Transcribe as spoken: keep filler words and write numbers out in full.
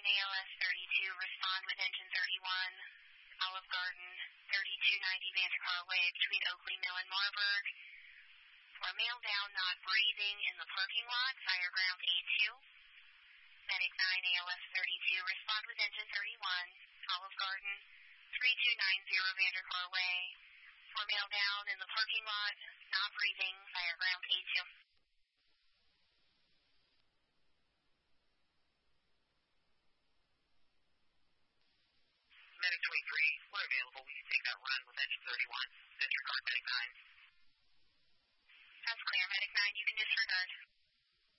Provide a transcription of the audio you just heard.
A L S thirty-two, respond with engine thirty-one, Olive Garden, thirty-two ninety Vandercar Way between Oakley Mill and Marburg. For male down not breathing in the parking lot, fire ground A two. Medic nine A L S thirty-two, respond with engine thirty-one, Olive Garden, thirty-two ninety Vandercar Way. For male down in the parking lot, not breathing, fire ground A two. Medic twenty-three, we're available. We can take that run with engine thirty-one. Disregard Medic nine. That's clear. Medic nine, you can disregard.